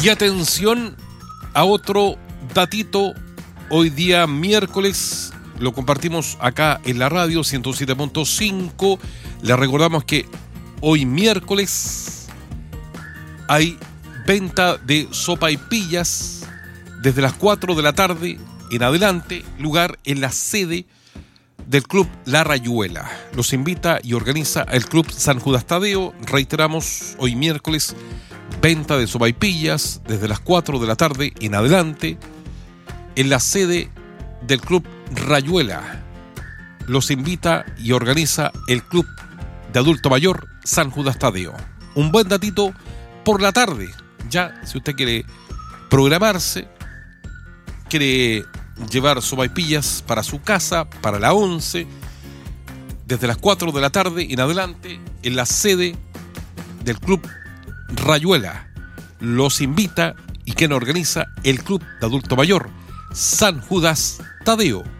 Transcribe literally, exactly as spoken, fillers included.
Y atención a otro datito. Hoy día miércoles lo compartimos acá en la radio ciento siete punto cinco. Les recordamos que hoy miércoles hay venta de sopaipillas desde las cuatro de la tarde en adelante, lugar en la sede del Club La Rayuela. Los invita y organiza el Club San Judas Tadeo. Reiteramos, hoy miércoles, venta de sopaipillas desde las cuatro de la tarde en adelante en la sede del Club Rayuela. Los invita y organiza el Club de Adulto Mayor San Judas Tadeo. Un buen datito por la tarde. Ya, si usted quiere programarse, quiere llevar sopaipillas para su casa, para la once, desde las cuatro de la tarde en adelante, en la sede del Club Rayuela. Los invita y quien organiza el Club de Adulto Mayor San Judas Tadeo.